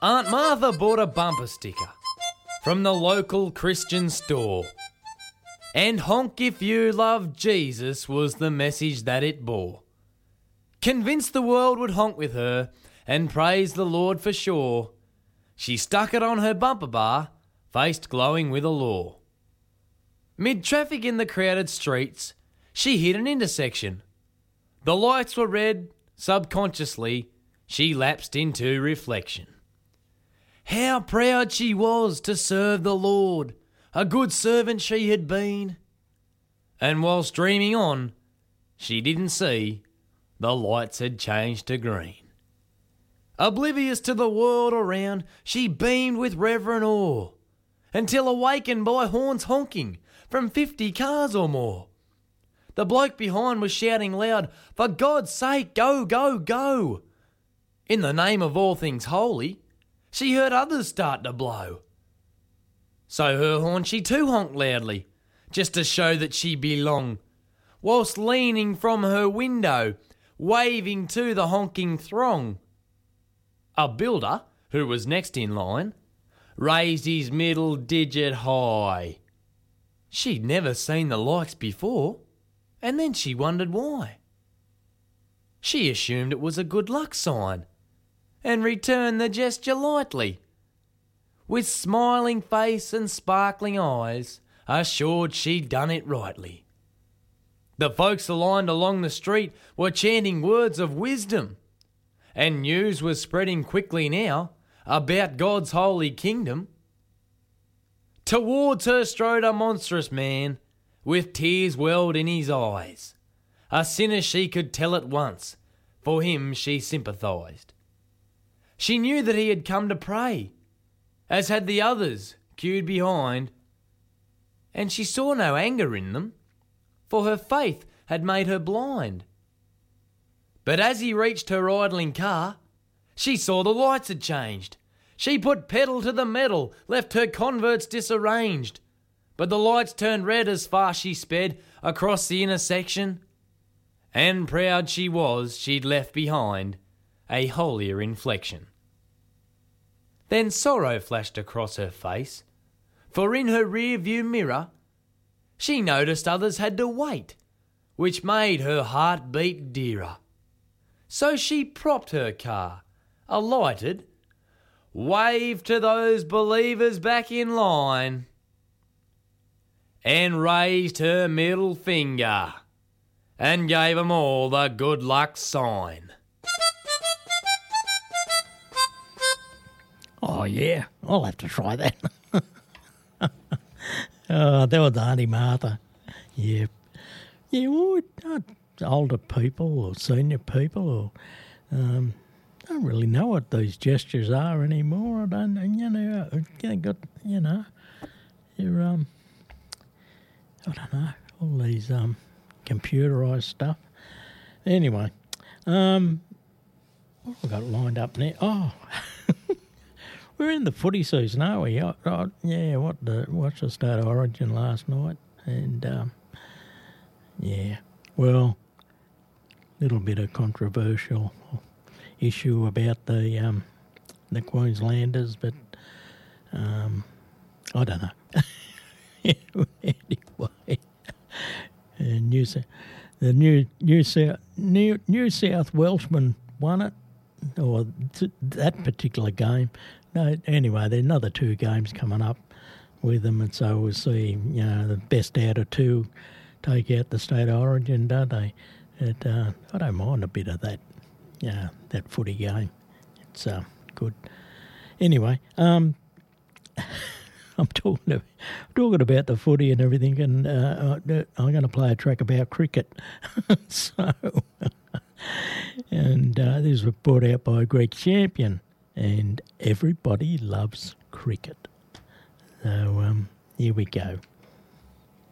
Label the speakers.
Speaker 1: Aunt Martha bought a bumper sticker from the local Christian store. And honk if you love Jesus was the message that it bore. Convinced the world would honk with her and praise the Lord for sure, she stuck it on her bumper bar, faced glowing with allure. Mid-traffic in the crowded streets, she hit an intersection. The lights were red, subconsciously, she lapsed into reflection. How proud she was to serve the Lord, a good servant she had been. And whilst dreaming on, she didn't see the lights had changed to green. Oblivious to the world around, she beamed with reverent awe, until awakened by horns honking from 50 cars or more. The bloke behind was shouting loud, "For God's sake, go, go, go!" In the name of all things holy, she heard others start to blow. So her horn she too honked loudly, just to show that she belonged, whilst leaning from her window, waving to the honking throng. A builder, who was next in line, raised his middle digit high. She'd never seen the likes before, and then she wondered why. She assumed it was a good luck sign, and returned the gesture lightly, with smiling face and sparkling eyes, assured she'd done it rightly. The folks aligned along the street were chanting words of wisdom, and news was spreading quickly now about God's holy kingdom. Towards her strode a monstrous man, with tears welled in his eyes. A sinner she could tell at once, for him she sympathised. She knew that he had come to pray, as had the others queued behind, and she saw no anger in them, for her faith had made her blind. But as he reached her idling car, she saw the lights had changed. She put pedal to the metal, left her converts disarranged. But the lights turned red as far she sped across the intersection, and proud she was she'd left behind a holier inflection. Then sorrow flashed across her face, for in her rear view mirror she noticed others had to wait, which made her heart beat dearer. So she propped her car, alighted, waved to those believers back in line, and raised her middle finger and gave 'em all the good luck sign.
Speaker 2: Oh, yeah, I'll have to try that. Oh, that was Auntie Martha. Yeah. Yeah, well, older people or senior people or don't really know what these gestures are anymore. I don't, you're, I don't know, all these computerised stuff. Anyway, what have I got lined up now? Oh, we're in the footy season, aren't we? Yeah, watched the State of Origin last night, and yeah, well, little bit of controversial issue about the Queenslanders, but I don't know. Anyway, New South Welshmen won it, or that particular game. No, anyway, there's another 2 games coming up with them, and so we'll see, the best out of 2 take out the State of Origin, don't they? I don't mind a bit of that, that footy game. It's good. Anyway, I'm talking about the footy and everything, and I'm going to play a track about cricket. So, and this was brought out by Greg Champion, and everybody loves cricket. So here we go.